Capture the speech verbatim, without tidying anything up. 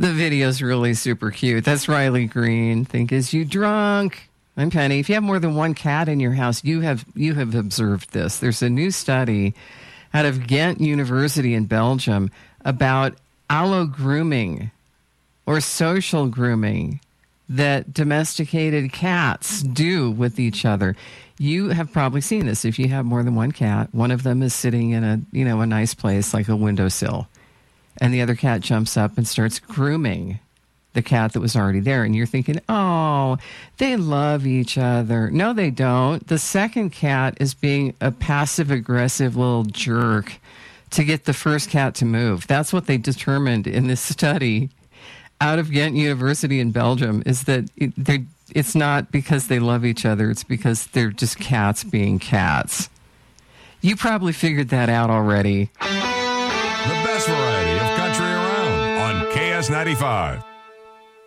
The video's really super cute. That's Riley Green. Think is you drunk? I'm Penny. If you have more than one cat in your house, you have you have observed this. There's a new study out of Ghent University in Belgium about allo grooming or social grooming that domesticated cats do with each other. You have probably seen this. If you have more than one cat, one of them is sitting in a, you know, a nice place like a windowsill, and the other cat jumps up and starts grooming the cat that was already there. And you're thinking, oh, they love each other. No, they don't. The second cat is being a passive-aggressive little jerk to get the first cat to move. That's what they determined in this study out of Ghent University in Belgium, is that it, it's not because they love each other. It's because they're just cats being cats. You probably figured that out already. The best variety of country around on K S ninety-five.